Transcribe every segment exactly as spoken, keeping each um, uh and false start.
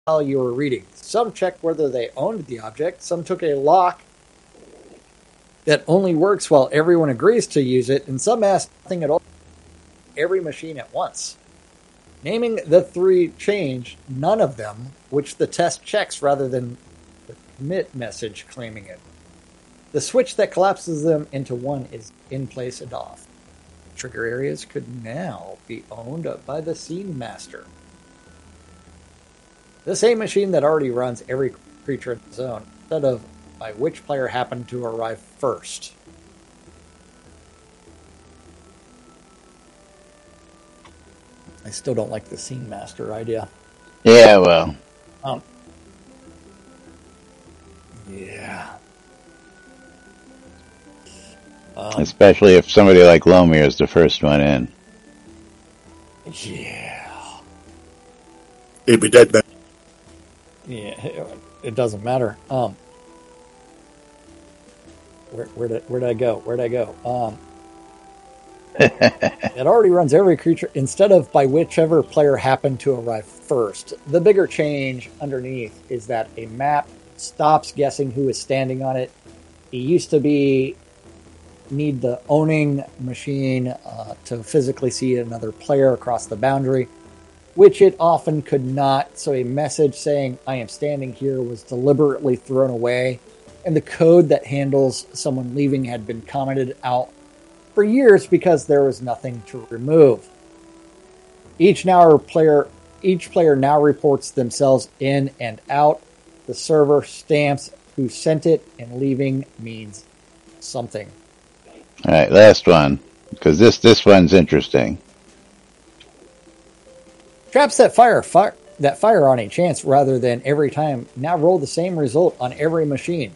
file you were reading. Some checked whether they owned the object. Some took a lock that only works while everyone agrees to use it, and some asked nothing at all. Every machine at once. Naming the three changed none of them, which the test checks rather than the commit message claiming it. The switch that collapses them into one is in place and off. Trigger areas could now be owned by the scene master. The same machine that already runs every creature in the zone, instead of by which player happened to arrive first. I still don't like the scene master idea. Yeah, well. Um, yeah. Um, Especially if somebody like Lomir is the first one in. Yeah. He'd be dead then. Yeah, it doesn't matter. Um, where, where did where did I go? Where did I go? Um, it already runs every creature instead of by whichever player happened to arrive first. The bigger change underneath is that a map stops guessing who is standing on it. It used to be need the owning machine uh, to physically see another player across the boundary, which it often could not. So a message saying, I am standing here, was deliberately thrown away. And the code that handles someone leaving had been commented out for years because there was nothing to remove. Each now player, each player now reports themselves in and out. The server stamps who sent it, and leaving means something. All right, last one, because this, this one's interesting. Traps that fire, fire that fire on a chance rather than every time now roll the same result on every machine.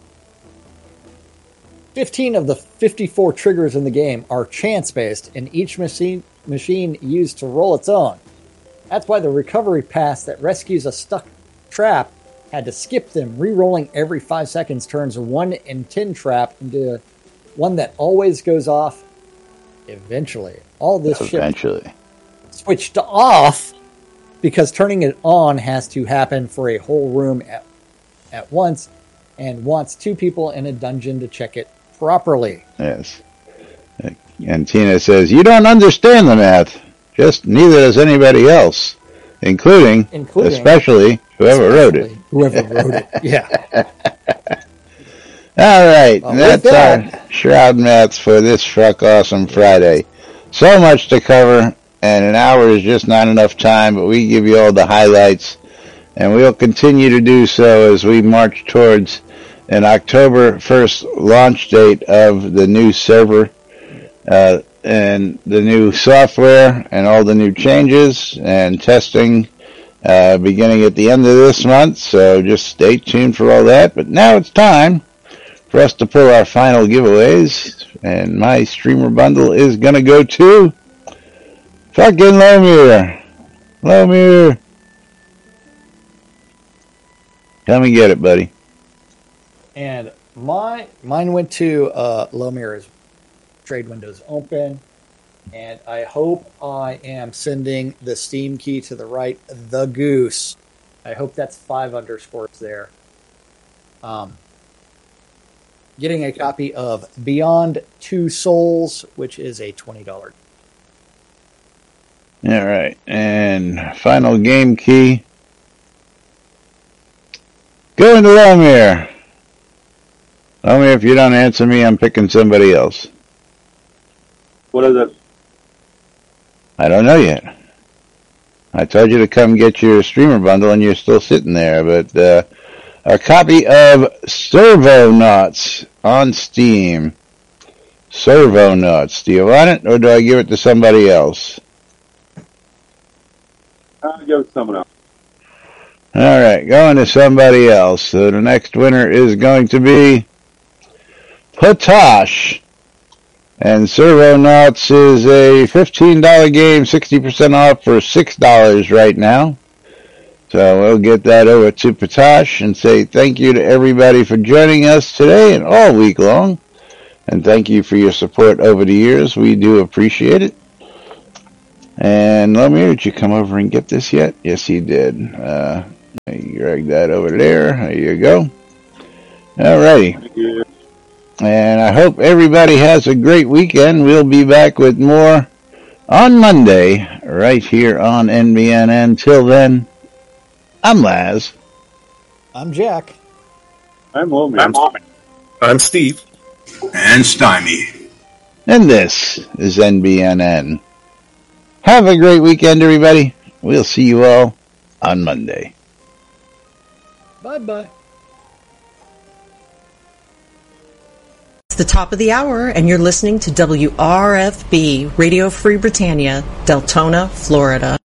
fifteen of the fifty-four triggers in the game are chance-based, and each machine machine used to roll its own. That's why the recovery pass that rescues a stuck trap had to skip them. Re-rolling every five seconds turns a one in ten trap into one that always goes off eventually. All this Eventually. shit switched off because turning it on has to happen for a whole room at, at once and wants two people in a dungeon to check it properly. Yes. And Tina says, you don't understand the math. Just neither does anybody else, including, Including especially whoever wrote it. Whoever wrote it, yeah. All right, Well, that's with that- our Shroud Maths for this Truck Awesome Friday. So much to cover, and an hour is just not enough time, but we give you all the highlights, and we'll continue to do so as we march towards an October first launch date of the new server, uh, and the new software, and all the new changes, and testing uh, beginning at the end of this month, so just stay tuned for all that. But now it's time for us to pull our final giveaways, and my streamer bundle is going to go to fucking Lomir. Lomir. Come and get it, buddy. And my mine went to uh, Lomir's trade windows open, and I hope I am sending the Steam key to the right, the Goose. I hope that's five underscores there. Um, getting a copy of Beyond Two Souls, which is a twenty dollars. All right, and final game key. Going to Lomir. Lomir, if you don't answer me, I'm picking somebody else. What is it? I don't know yet. I told you to come get your streamer bundle, and you're still sitting there. But uh, a copy of Servonauts on Steam. Servonauts. Do you want it, or do I give it to somebody else? I'll give it to someone else. All right, going to somebody else. So the next winner is going to be Potosh. And Servonauts is a fifteen dollars game, sixty percent off for six dollars right now. So we'll get that over to Potosh and say thank you to everybody for joining us today and all week long. And thank you for your support over the years. We do appreciate it. And Lomir, did you come over and get this yet? Yes, you did. Uh, Drag that over there. There you go. Alrighty. Thank you. And I hope everybody has a great weekend. We'll be back with more on Monday, right here on N B N N. Till then, I'm Laz. I'm Jack. I'm Loman. I'm Loman. I'm Steve. And Stymie. And this is N B N N. Have a great weekend, everybody. We'll see you all on Monday. Bye-bye. It's the top of the hour, and you're listening to W R F B, Radio Free Britannia, Deltona, Florida.